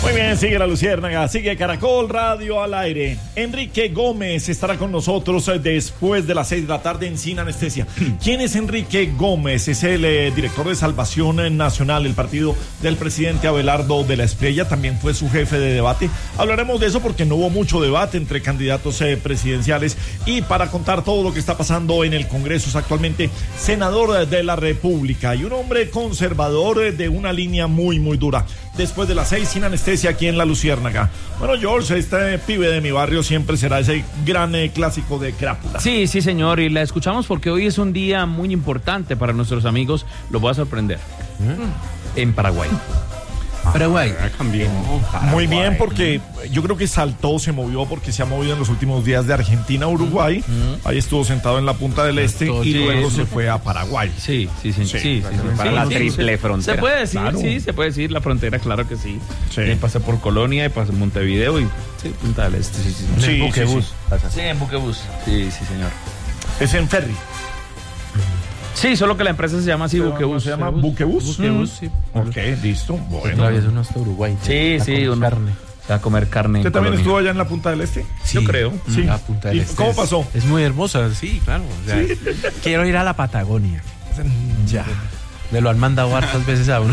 Muy bien, sigue la Luciérnaga, sigue Caracol Radio al aire. Enrique Gómez estará con nosotros después de las 6 de la tarde en Sin Anestesia. ¿Quién es Enrique Gómez? Es el director de Salvación Nacional, el partido del presidente Abelardo de la Espriella. También fue su jefe de debate. Hablaremos de eso porque no hubo mucho debate entre candidatos presidenciales. Y para contar todo lo que está pasando en el Congreso, es actualmente senador de la República y un hombre conservador de una línea muy, muy dura. Después de las 6, Sin Anestesia, aquí en la Luciérnaga. Bueno, George, este pibe de mi barrio siempre será ese gran clásico de Crápula. Sí, señor, y la escuchamos porque hoy es un día muy importante para nuestros amigos. Lo voy a sorprender. En Paraguay. Paraguay. Muy bien, porque yo creo que saltó, se movió, porque se ha movido en los últimos días de Argentina a Uruguay. Ahí estuvo sentado en la punta del este y luego se fue a Paraguay. Sí. Para la triple frontera. Se puede decir, claro. Sí, se puede decir la frontera, claro que sí. Sí. Pasé por Colonia y pasé Montevideo y Punta del Este. Sí, Buquebús. Sí, en Buquebús. Sí, señor. Es en ferry. Sí, solo que la empresa se llama así, Buquebús. ¿Se llama Buquebús? Buquebús, sí. Ok, listo. Bueno. Todavía es uno hasta Uruguay. Sí, carne. Se va a comer carne. ¿Usted en también Colonia. estuvo allá en la Punta del Este? Sí. Yo creo. Sí. La Punta del ¿Y Este cómo pasó? Es muy hermosa, sí, claro. O sea, quiero ir a la Patagonia. Ya. Me lo han mandado hartas veces a uno.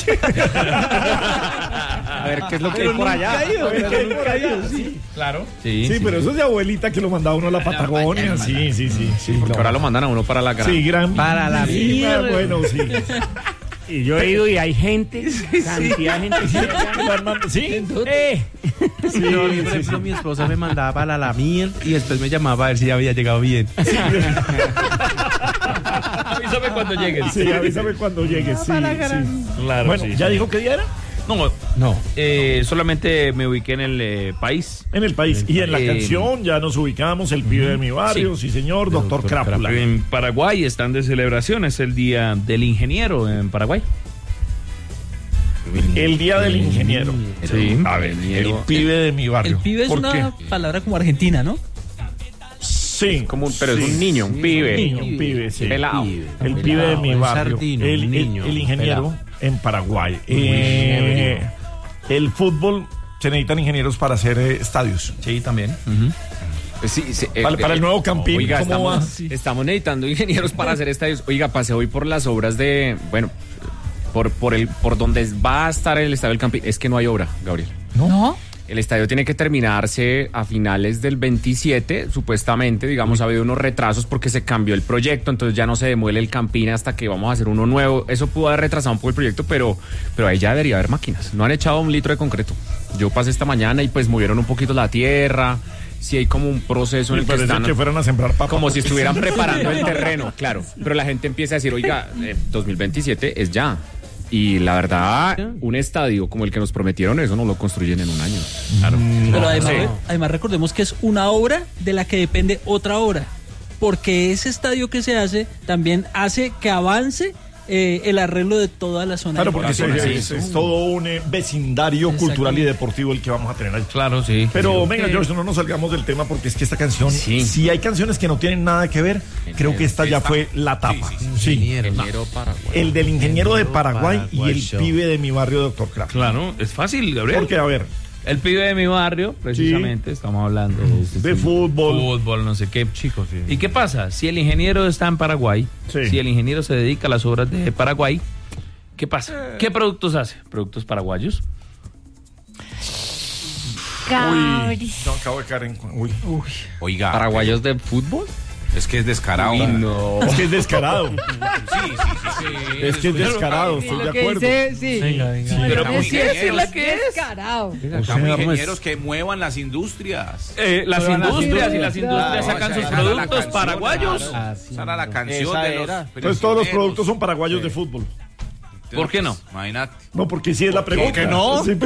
A ver qué es lo que hay por allá. Sí. Claro. Sí, pero eso es de abuelita que lo mandaba uno a la Patagonia. Sí. Porque ahora lo mandan a uno para la gran. Sí, gran. Para la mierda. Bueno, sí. Y yo he ido y hay gente, cantidad de gente. ¿Sí? No, por ejemplo, mi esposa me mandaba para la miel y después me llamaba a ver si ya había llegado bien. Avísame cuando llegues. Sí, avísame cuando llegues. Sí. Claro, Bueno, ¿ya dijo qué día era? No. Solamente me ubiqué en el país. En el país. Y en la canción ya nos ubicamos, el pibe de mi barrio, sí señor, doctor Crápula. En Paraguay están de celebración, es el Día del Ingeniero en Paraguay. El Día del Ingeniero. Sí. A ver, el pibe de mi barrio. El pibe es ¿Por una qué? palabra como argentina, ¿no? Sí. Pero es un niño, un pibe. Un pibe, sí. Pelado. El pibe de mi barrio. sardino, El niño, ingeniero pelado. en Paraguay. El fútbol, se necesitan ingenieros para hacer estadios. Sí, también. Sí, Para el nuevo Campín, Oiga, ¿cómo va? estamos necesitando ingenieros para hacer estadios. Oiga, pasé hoy por las obras de, por donde va a estar el estadio del Campín. Es que no hay obra, Gabriel. ¿No? El estadio tiene que terminarse a finales del 27, supuestamente, digamos, ha habido unos retrasos porque se cambió el proyecto, entonces ya no se demuele el Campín hasta que vamos a hacer uno nuevo. Eso pudo haber retrasado un poco el proyecto, pero ahí ya debería haber máquinas. No han echado 1 litro de concreto. Yo pasé esta mañana y pues movieron un poquito la tierra. Sí hay como un proceso en el que Parece están que fueran a sembrar papas. como si estuvieran preparando el terreno, claro. Pero la gente empieza a decir, oiga, 2027 es ya. Y la verdad, un estadio como el que nos prometieron, eso no lo construyen en un año. Claro. Pero además recordemos que es una obra de la que depende otra obra. Porque ese estadio que se hace también hace que avance el arreglo de toda la zona. Claro, porque es todo un vecindario cultural y deportivo el que vamos a tener ahí. Claro, sí. Pero venga, George, no nos salgamos del tema porque es que esta canción, si hay canciones que no tienen nada que ver, creo que esta ya fue la tapa. Sí. Ingeniero Paraguay. El del ingeniero de Paraguay y el Show. pibe de mi barrio, doctor Craft. Claro, es fácil, Gabriel. Porque, a ver, El pibe de mi barrio, precisamente, estamos hablando de fútbol. Fútbol, no sé qué. Chicos, sí. ¿Y qué pasa? Si el ingeniero está en Paraguay, si el ingeniero se dedica a las obras de Paraguay, ¿qué pasa? ¿Qué productos hace? ¿Productos paraguayos? Uy, no, acabo de caer en... Uy. Oiga, ¿Paraguayos de fútbol? es que es descarado. No. Es que es descarado. Sí. Es que es descarado, estoy de acuerdo. Venga. Pero Estamos ingenieros, Descarado. estamos ingenieros que muevan las industrias. Las industrias y las industrias No, sacan esa sus era la productos canción, paraguayos. Esa era la canción Esa de los era. Entonces todos los productos son paraguayos de fútbol. ¿Por qué no? Imagínate. No, porque sí es la pregunta. ¿Por qué no? Sí,